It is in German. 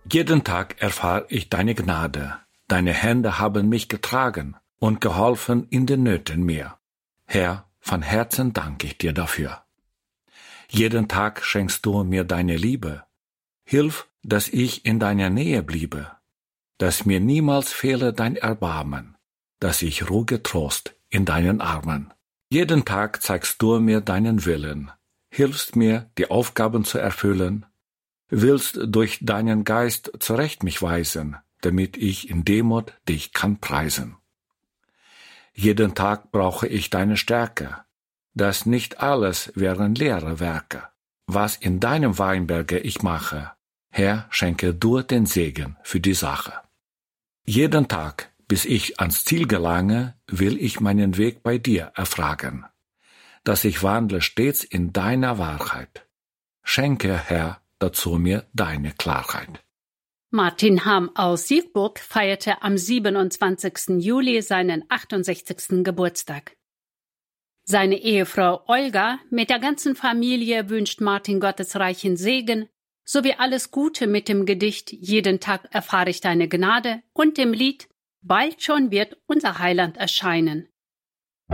Jeden Tag erfahre ich deine Gnade. Deine Hände haben mich getragen und geholfen in den Nöten mir. Herr, von Herzen danke ich dir dafür. Jeden Tag schenkst du mir deine Liebe. Hilf, dass ich in deiner Nähe bliebe, dass mir niemals fehle dein Erbarmen, dass ich ruhe Trost in deinen Armen. Jeden Tag zeigst du mir deinen Willen, hilfst mir, die Aufgaben zu erfüllen, willst durch deinen Geist zurecht mich weisen, damit ich in Demut dich kann preisen. Jeden Tag brauche ich deine Stärke, dass nicht alles wären leere Werke. Was in deinem Weinberge ich mache, Herr, schenke du den Segen für die Sache. Jeden Tag, bis ich ans Ziel gelange, will ich meinen Weg bei dir erfragen, dass ich wandle stets in deiner Wahrheit. Schenke, Herr, dazu mir deine Klarheit. Martin Ham aus Siegburg feierte am 27. Juli seinen 68. Geburtstag. Seine Ehefrau Olga mit der ganzen Familie wünscht Martin Gottes reichen Segen sowie alles Gute mit dem Gedicht »Jeden Tag erfahre ich deine Gnade« und dem Lied »Bald schon wird unser Heiland erscheinen«.